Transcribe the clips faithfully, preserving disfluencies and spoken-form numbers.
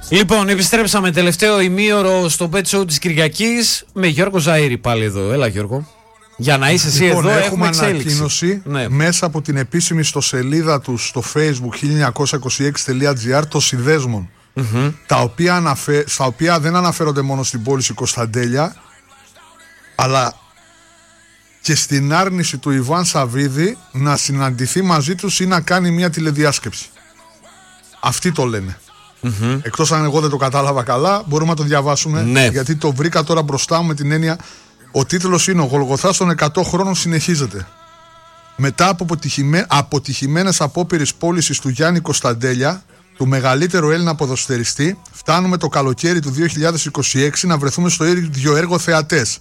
Λοιπόν, επιστρέψαμε τελευταίο ημίωρο στο Bet Show της Κυριακής με Γιώργο Ζαΐρη πάλι εδώ. Έλα Γιώργο. Για να είσαι εσύ λοιπόν, εδώ έχουμε, έχουμε ανακοίνωση ναι. μέσα από την επίσημη ιστοσελίδα του στο facebook χίλια εννιακόσια είκοσι έξι τελεία τζι άρ των συνδέσμων, mm-hmm. τα οποία αναφε... στα οποία δεν αναφέρονται μόνο στην πώληση Κωνσταντέλια, αλλά και στην άρνηση του Ιβάν Σαββίδη να συναντηθεί μαζί τους ή να κάνει μια τηλεδιάσκεψη. Αυτοί το λένε. Mm-hmm. Εκτός αν εγώ δεν το κατάλαβα καλά, μπορούμε να το διαβάσουμε, ναι. γιατί το βρήκα τώρα μπροστά μου με την έννοια. Ο τίτλος είναι «Ο Γολγοθάς των εκατό χρόνων συνεχίζεται». Μετά από αποτυχημέ... αποτυχημένες απόπειρες πώλησης του Γιάννη Κωνσταντέλια, του μεγαλύτερου Έλληνα ποδοσφαιριστή, φτάνουμε το καλοκαίρι του δύο χιλιάδες είκοσι έξι να βρεθούμε στο ίδιο έργο θεατές.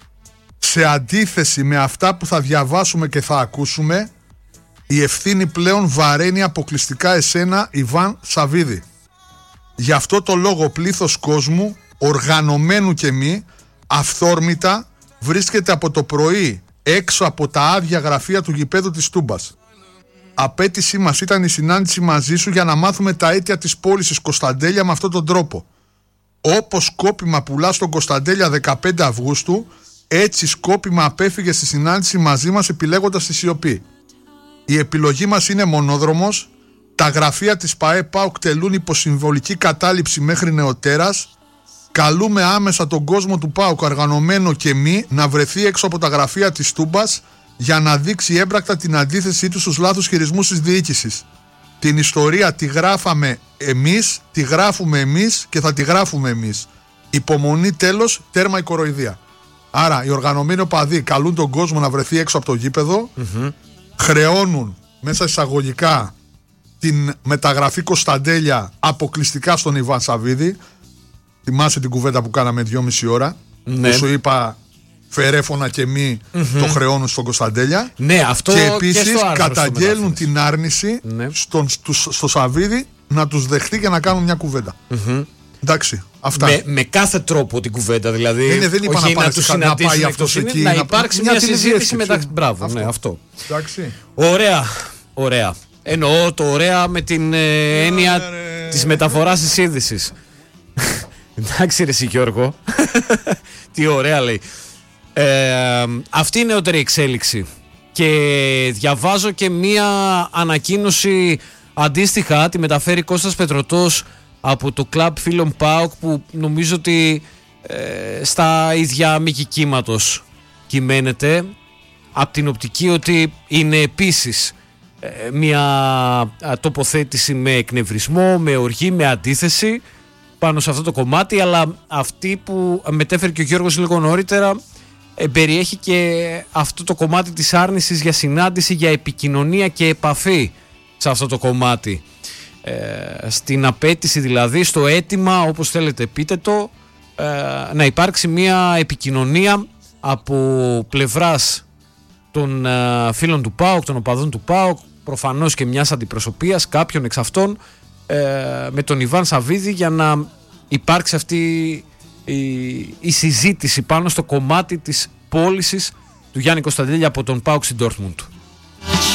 Σε αντίθεση με αυτά που θα διαβάσουμε και θα ακούσουμε, η ευθύνη πλέον βαραίνει αποκλειστικά εσένα, Ιβάν Σαββίδη. Γι' αυτό το λόγο πλήθος κόσμου, οργανωμένου και μη, αυθόρμητα βρίσκεται από το πρωί έξω από τα άδεια γραφεία του γηπέδου της Τούμπας. Απέτησή μας ήταν η συνάντηση μαζί σου για να μάθουμε τα αίτια της πώλησης Κωνσταντέλια με αυτόν τον τρόπο. Όπως σκόπιμα πουλάς τον Κωνσταντέλια δεκαπέντε Αυγούστου, έτσι σκόπιμα απέφυγε στη συνάντηση μαζί μας επιλέγοντας τη σιωπή. Η επιλογή μας είναι μονόδρομος, τα γραφεία της ΠΑΕ ΠΑΟΚ τελούν υποσυμβολική κατάληψη μέχρι νεοτέρας. Καλούμε άμεσα τον κόσμο του ΠΑΟΚ, οργανωμένο και μη, να βρεθεί έξω από τα γραφεία της Τούμπας για να δείξει έμπρακτα την αντίθεσή του στους λάθος χειρισμούς της διοίκησης. Την ιστορία τη γράφαμε εμείς, τη γράφουμε εμείς και θα τη γράφουμε εμείς. Υπομονή, τέλος, τέρμα η κοροϊδία. Άρα οι οργανωμένοι οπαδοί καλούν τον κόσμο να βρεθεί έξω από το γήπεδο, mm-hmm. χρεώνουν μέσα εισαγωγικά την μεταγραφή Κωνσταντέλια αποκλειστικά στον Ιβάν Σαββίδη. Θυμάσαι την κουβέντα που κάναμε δυόμιση ώρα, ναι. που σου είπα φερέφωνα και μη mm-hmm. το χρεώνουν στον Κωνσταντέλια, ναι, αυτό και επίσης και καταγγέλνουν την άρνηση ναι. στον, στο, στο Σαββίδη να τους δεχτεί και να κάνουν μια κουβέντα. Mm-hmm. Εντάξει, αυτά. Με, με κάθε τρόπο την κουβέντα, δηλαδή. Είναι, δεν είπα όχι να, να τους συναντήσουν, να πάει αυτός εκεί, να να υπάρξει μια, μια συζήτηση μεταξύ. Μπράβο, αυτό. Ναι, αυτό. Εντάξει. Ωραία, ωραία. Εννοώ το ωραία με την ε, έννοια της μεταφοράς της είδησης. Εντάξει ρε εσύ Γιώργο. Τι ωραία λέει. ε, Αυτή είναι η νεότερη εξέλιξη. Και διαβάζω και μία ανακοίνωση αντίστοιχα, τη μεταφέρει Κώστας Πετρωτός από το κλαμπ φίλων ΠΑΟΚ, που νομίζω ότι ε, στα ίδια μήκη κύματος κυμαίνεται, από την οπτική ότι είναι επίσης ε, μια τοποθέτηση με εκνευρισμό, με οργή, με αντίθεση πάνω σε αυτό το κομμάτι, αλλά αυτή που μετέφερε και ο Γιώργος λίγο νωρίτερα ε, περιέχει και αυτό το κομμάτι της άρνησης για συνάντηση, για επικοινωνία και επαφή σε αυτό το κομμάτι. Ε, στην απέτηση δηλαδή, στο αίτημα, όπως θέλετε πείτε το, ε, να υπάρξει μια επικοινωνία από πλευράς των ε, φίλων του ΠΑΟΚ, των οπαδών του ΠΑΟΚ, προφανώς και μιας αντιπροσωπείας, κάποιων εξ αυτών, ε, με τον Ιβάν Σαββίδη, για να υπάρξει αυτή η, η συζήτηση πάνω στο κομμάτι της πώλησης του Γιάννη Κωνσταντέλια από τον ΠΑΟΚ στην Ντόρτμουντ.